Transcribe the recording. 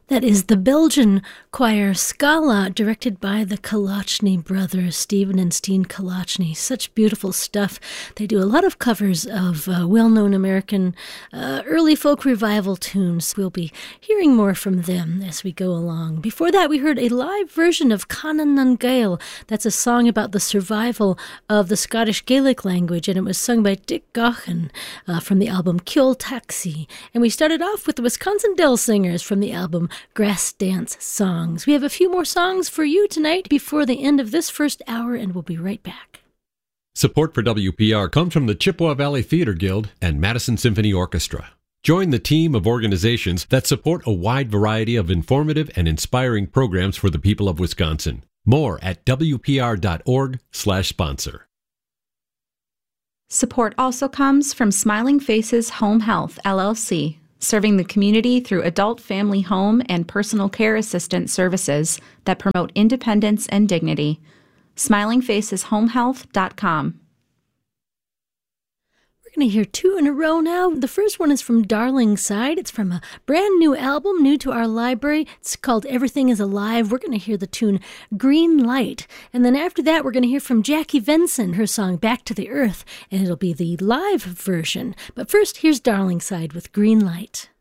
That is the Belgian choir Scala, directed by the Kolachny brothers, Stephen and Steen Kolachny. Such beautiful stuff. They do a lot of covers of well-known American early folk revival tunes. We'll be hearing more from them as we go along. Before that, we heard a live version of Canan nan Gael. That's a song about the survival of the Scottish Gaelic language, and it was sung by Dick Gaughan from the album Ceol Taxi. And we started off with the Wisconsin Dell Singers from the album Grass Dance Songs. We have a few more songs for you tonight before the end of this first hour, and we'll be right back. Support for WPR comes from the Chippewa Valley Theater Guild and Madison Symphony Orchestra. Join the team of organizations that support a wide variety of informative and inspiring programs for the people of Wisconsin. More at wpr.org/sponsor. Support also comes from Smiling Faces Home Health, LLC, serving the community through adult family home and personal care assistance services that promote independence and dignity. SmilingFacesHomeHealth.com. We're going to hear two in a row now. The first one is from Darlingside. It's from a brand new album, new to our library. It's called Everything is Alive. We're going to hear the tune Green Light. And then after that, we're going to hear from Jackie Venson, her song Back to the Earth, and it'll be the live version. But first, here's Darlingside with Green Light.